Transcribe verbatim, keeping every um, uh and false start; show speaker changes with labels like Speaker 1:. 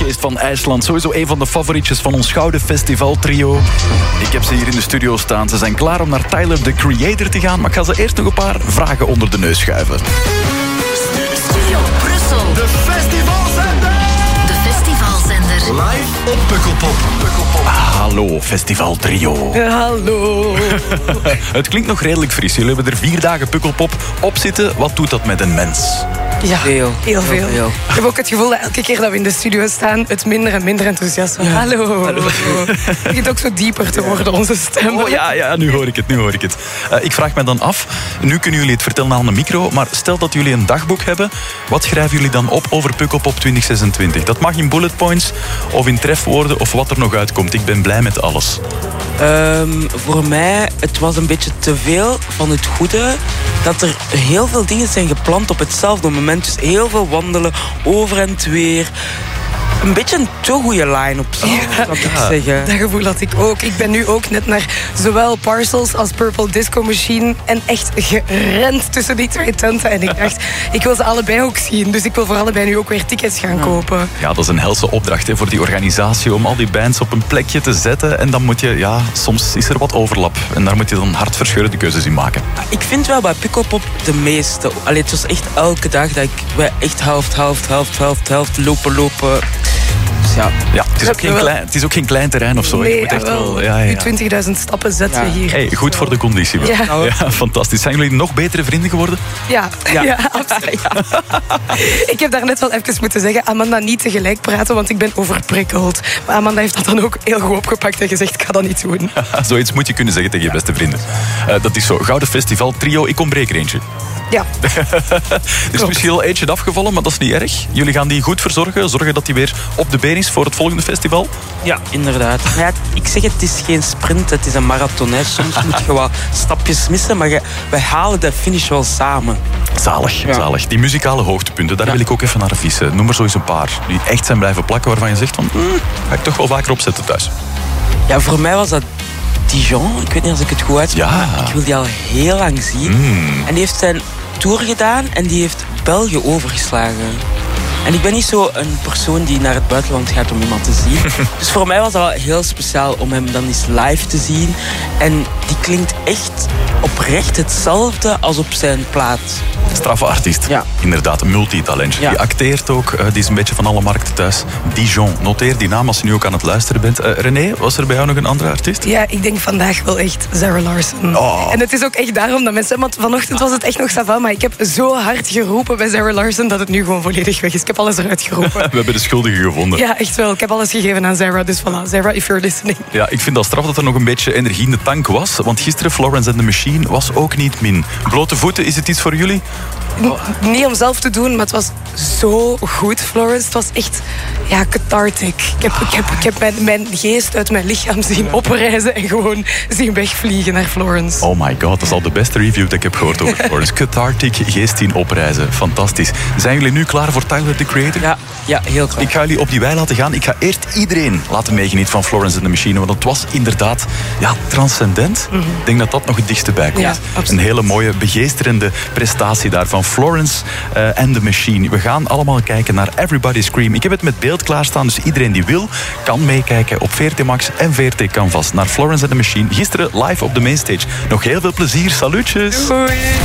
Speaker 1: Tijdsgeest van IJsland. Sowieso een van de favorietjes van ons gouden festivaltrio. Ik heb ze hier in de studio staan. Ze zijn klaar om naar Tyler, the Creator, te gaan. Maar ik ga ze eerst nog een paar vragen onder de neus schuiven.
Speaker 2: Studio Brussel.
Speaker 3: De festivalzender.
Speaker 2: De festivalzender.
Speaker 3: Live op Pukkelpop. Pukkelpop.
Speaker 1: Ah, hallo, festivaltrio.
Speaker 4: Hallo.
Speaker 1: Het klinkt nog redelijk fris. Jullie hebben er vier dagen Pukkelpop op zitten. Wat doet dat met een mens?
Speaker 4: Ja,
Speaker 5: Veel.
Speaker 4: heel veel.
Speaker 5: Heel veel.
Speaker 4: Ik heb ook het gevoel dat elke keer dat we in de studio staan, het minder en minder enthousiast wordt. Hallo. Hallo. Het begint ook zo dieper te worden, onze stem.
Speaker 1: Oh ja, ja, nu hoor ik het, nu hoor ik het. Uh, ik vraag me dan af, nu kunnen jullie het vertellen aan de micro, maar stel dat jullie een dagboek hebben, wat schrijven jullie dan op over Pukkelpop twintig zesentwintig? Dat mag in bullet points of in trefwoorden of wat er nog uitkomt. Ik ben blij met alles.
Speaker 5: Um, voor mij, het was een beetje te veel van het goede. Dat er heel veel dingen zijn gepland op hetzelfde moment. Dus heel veel wandelen, over en weer. Een beetje een te goede line-up, zou
Speaker 4: Ja.
Speaker 5: ik zeggen.
Speaker 4: Dat gevoel had ik ook. Ik ben nu ook net naar zowel Parcels als Purple Disco Machine en echt gerend tussen die twee tenten. En ik dacht, ik wil ze allebei ook zien. Dus ik wil voor allebei nu ook weer tickets gaan kopen.
Speaker 1: Ja, dat is een helse opdracht hè, voor die organisatie om al die bands op een plekje te zetten. En dan moet je, ja, soms is er wat overlap. En daar moet je dan hartverscheurende keuzes in maken.
Speaker 5: Ik vind wel bij Pukkelpop de meeste. Allee, het was echt elke dag dat ik wij echt helft, helft, helft, helft, helft lopen, lopen. Dus ja.
Speaker 1: Ja, het is ook geen klein, het is ook geen klein terrein of zo.
Speaker 4: Nee,
Speaker 1: je moet echt
Speaker 4: wel.
Speaker 1: wel, ja, ja,
Speaker 4: Nu
Speaker 1: ja.
Speaker 4: twintigduizend stappen zetten
Speaker 5: Ja.
Speaker 4: hier.
Speaker 1: Hey, goed voor de conditie. wel.
Speaker 4: Ja.
Speaker 1: Ja, fantastisch. Zijn jullie nog betere vrienden geworden?
Speaker 4: Ja, ja.
Speaker 5: Ja.
Speaker 4: absoluut. Ik heb daar net wel even moeten zeggen, Amanda, niet tegelijk praten, want ik ben overprikkeld. Maar Amanda heeft dat dan ook heel goed opgepakt en gezegd, ik ga dat niet doen.
Speaker 1: Zoiets moet je kunnen zeggen tegen je beste vrienden. Uh, dat is zo. Gouden Festival Trio. Ik ontbreek er eentje.
Speaker 4: Ja,
Speaker 1: Er is misschien al eentje afgevallen, maar dat is niet erg. Jullie gaan die goed verzorgen. Zorgen dat die weer op de been is voor het volgende festival.
Speaker 5: Ja, inderdaad. Maar ja, ik zeg, het is geen sprint, het is een marathon. Hè. Soms moet je wat stapjes missen, maar je, wij halen de finish wel samen.
Speaker 1: Zalig,
Speaker 5: Ja.
Speaker 1: zalig. Die muzikale hoogtepunten, daar
Speaker 5: Ja.
Speaker 1: wil ik ook even naar vissen. Noem er zo eens een paar. Die echt zijn blijven plakken, waarvan je zegt van... Mm, ga ik toch wel vaker opzetten thuis.
Speaker 5: Ja, voor mij was dat Dijon. Ik weet niet als ik het goed uitspreek.
Speaker 1: Ja.
Speaker 5: maar Ik wil die al heel lang zien.
Speaker 1: Mm.
Speaker 5: En die heeft zijn tour gedaan en die heeft België overgeslagen. En ik ben niet zo een persoon die naar het buitenland gaat om iemand te zien. Dus voor mij was dat wel heel speciaal om hem dan eens live te zien. En die klinkt echt oprecht hetzelfde als op zijn plaat.
Speaker 1: Straffe artiest.
Speaker 5: Ja.
Speaker 1: Inderdaad, een multitalent.
Speaker 5: Ja.
Speaker 1: Die acteert ook, uh, die is een beetje van alle markten thuis. Dijon. Noteer die naam als je nu ook aan het luisteren bent. Uh, René, was er bij jou nog een andere artiest?
Speaker 4: ja, ik denk vandaag wel echt Sarah Larson.
Speaker 1: Oh.
Speaker 4: En het is ook echt daarom dat mensen... Want vanochtend was het echt nog ça va, maar ik heb zo hard geroepen bij Sarah Larson dat het nu gewoon volledig weg is. Ik heb alles eruit geroepen.
Speaker 1: We hebben de schuldige gevonden.
Speaker 4: Ja, echt wel. Ik heb alles gegeven aan Sarah. Dus voilà, Sarah, if you're listening.
Speaker 1: Ja, ik vind dat straf dat er nog een beetje energie in de tank was. Want gisteren Florence and the Machine was ook niet min. Blote voeten, is het iets voor jullie?
Speaker 4: N- Niet om zelf te doen, maar het was zo goed, Florence. Het was echt, ja, cathartic. Ik heb, ik heb, ik heb mijn, mijn geest uit mijn lichaam zien opreizen en gewoon zien wegvliegen naar Florence.
Speaker 1: Oh my god, dat is al de beste review dat ik heb gehoord over Florence. Cathartic, geest zien opreizen. Fantastisch. Zijn jullie nu klaar voor Tyler, the Creator?
Speaker 5: Ja, ja heel graag.
Speaker 1: Ik ga jullie op die wei laten gaan. Ik ga eerst iedereen laten meegenieten van Florence and the Machine. Want het was inderdaad ja, transcendent. Ik denk dat dat nog het dichtste bij komt.
Speaker 4: Ja, absoluut.
Speaker 1: Een hele mooie, begeesterende prestatie daar van Florence uh, and the Machine. We gaan allemaal kijken naar Everybody Scream. Ik heb het met beeld klaarstaan, dus iedereen die wil kan meekijken op V R T Max en V R T Canvas naar Florence and the Machine. Gisteren live op de mainstage. Nog heel veel plezier. Salutjes!
Speaker 4: Doei.